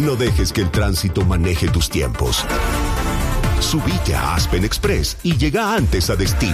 No dejes que el tránsito maneje tus tiempos. Subite a Aspen Express y llega antes a destino.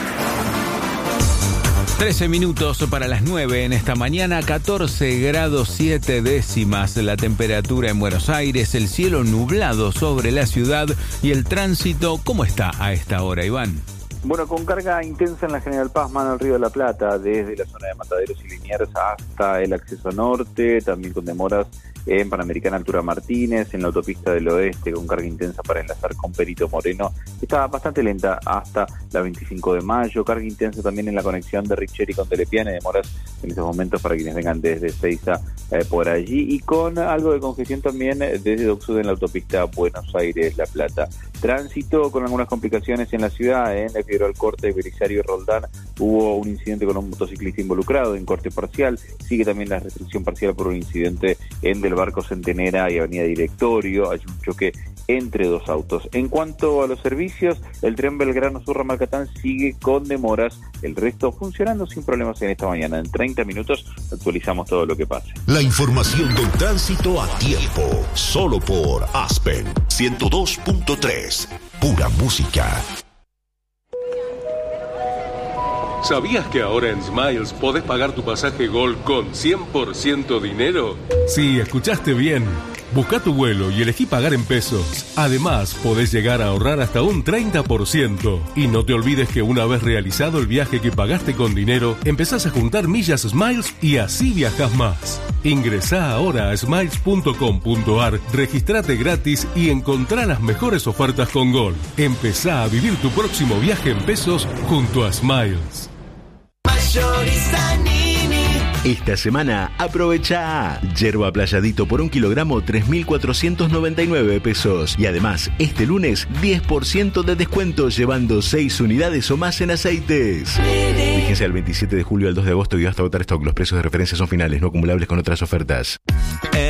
13 minutos para las 9 en esta mañana, 14 grados 7 décimas la temperatura en Buenos Aires, el cielo nublado sobre la ciudad y el tránsito, ¿cómo está a esta hora, Iván? Bueno, con carga intensa en la General Paz, mano al Río de la Plata, desde la zona de Mataderos y Liniers hasta el acceso norte, también con demoras en Panamericana Altura Martínez, en la autopista del oeste, con carga intensa para enlazar con Perito Moreno. Está bastante lenta hasta la 25 de mayo, carga intensa también en la conexión de Richeri con Telepiane, demoras en estos momentos para quienes vengan desde Ezeiza por allí, y con algo de congestión también desde Dock Sud en la autopista Buenos Aires-La Plata. Tránsito con algunas complicaciones en la ciudad, en la Figueroa Alcorta, Belisario y Roldán hubo un incidente con un motociclista involucrado en corte parcial, sigue también la restricción parcial por un incidente en Del Barco Centenera y Avenida Directorio, hay un choque entre dos autos. En cuanto a los servicios, el tren Belgrano Sur Ramal Catán sigue con demoras, el resto funcionando sin problemas en esta mañana. En 30 minutos actualizamos todo lo que pase. La información del tránsito a tiempo, solo por Aspen 102.3, pura música. ¿Sabías que ahora en Smiles podés pagar tu pasaje Gol con 100% dinero? Sí, escuchaste bien. Busca tu vuelo y elegí pagar en pesos. Además, podés llegar a ahorrar hasta un 30%. Y no te olvides que una vez realizado el viaje que pagaste con dinero, empezás a juntar millas Smiles y así viajás más. Ingresá ahora a smiles.com.ar, registrate gratis y encontrá las mejores ofertas con Gol. Empezá a vivir tu próximo viaje en pesos junto a Smiles. Esta semana aprovecha Yerba Playadito por 1 kilogramo 3.499 pesos. Y además, este lunes 10% de descuento llevando 6 unidades o más en aceites. Fíjense al 27 de julio al 2 de agosto y hasta agotar stock. Los precios de referencia son finales, no acumulables con otras ofertas.